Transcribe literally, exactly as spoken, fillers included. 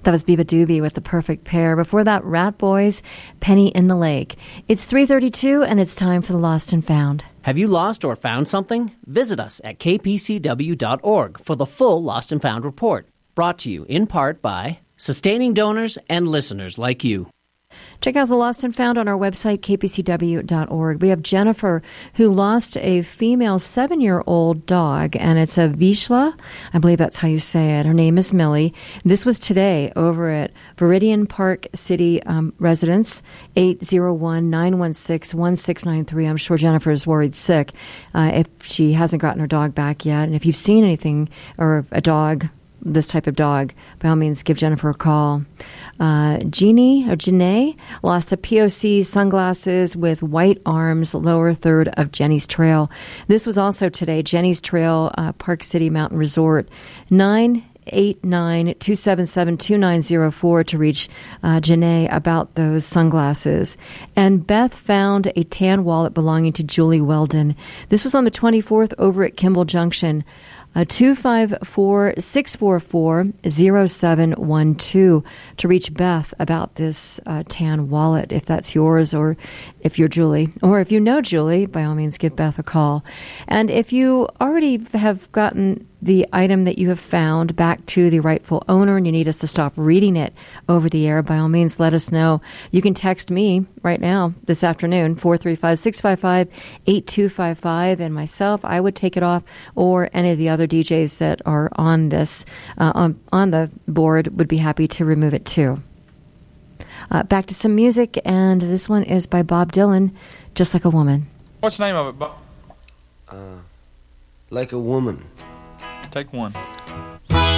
That was Biba Doobie with The Perfect Pair. Before that, Rat Boys, Penny in the Lake. It's three thirty-two, and it's time for the Lost and Found. Have you lost or found something? Visit us at k p c w dot org for the full Lost and Found report. Brought to you in part by sustaining donors and listeners like you. Check out the Lost and Found on our website, k p c w dot org. We have Jennifer, who lost a female seven-year-old dog, and it's a Vizsla. I believe that's how you say it. Her name is Millie. This was today over at Viridian Park City um, Residence, eight zero one, nine one six, one six nine three. I'm sure Jennifer is worried sick uh, if she hasn't gotten her dog back yet. And if you've seen anything, or a dog, this type of dog, by all means, give Jennifer a call. Uh, Jeannie, or Janae, lost a P O C sunglasses with white arms, lower third of Jenny's Trail. This was also today, Jenny's Trail, uh, Park City Mountain Resort. nine eight nine, two seven seven, two nine zero four to reach uh, Janae about those sunglasses. And Beth found a tan wallet belonging to Julie Weldon. This was on the twenty-fourth over at Kimball Junction. Uh, two five four, six four four, zero seven one two to reach Beth about this uh, tan wallet, if that's yours, or if you're Julie. Or if you know Julie, by all means, give Beth a call. And if you already have gotten the item that you have found back to the rightful owner and you need us to stop reading it over the air, by all means, let us know. You can text me right now this afternoon, four three five, six five five, eight two five five, and myself, I would take it off, or any of the other D Js that are on this, uh, on, on the board would be happy to remove it too. Uh, back to some music, and this one is by Bob Dylan, Just Like a Woman. What's the name of it, Bob? Uh, like a woman. Take one.